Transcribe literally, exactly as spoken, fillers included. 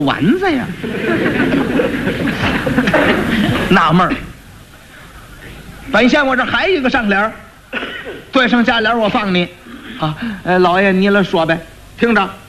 丸子呀，纳闷儿。本县我这还有一个上联，对上下联我放你，啊，呃，老爷你来说呗，听着。